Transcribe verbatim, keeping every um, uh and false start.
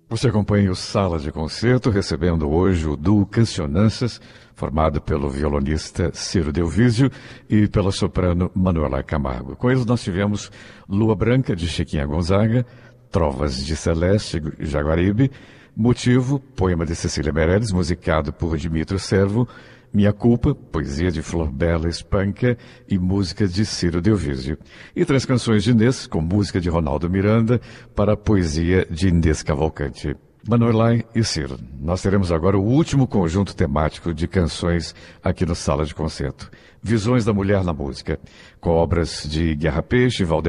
Você acompanha o Sala de Concerto, recebendo hoje o duo Cancionanças, formado pelo violonista Ciro Delvísio e pela soprano Manuela Camargo. Com eles nós tivemos Lua Branca, de Chiquinha Gonzaga, Trovas de Celeste Jaguaribe, Motivo, poema de Cecília Meirelles, musicado por Dimitro Servo, Minha Culpa, poesia de Flor Bela Espanca e música de Ciro Delvísio. E três canções de Inês, com música de Ronaldo Miranda, para a poesia de Inês Cavalcante. Manuela e Ciro, nós teremos agora o último conjunto temático de canções aqui no Sala de Concerto. Visões da Mulher na Música, com obras de Guerra Peixe, Valdemar